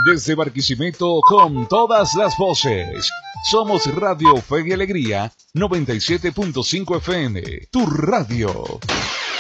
Desde Barquisimeto con todas las voces. Somos Radio Fe y Alegría 97.5 FM. Tu radio.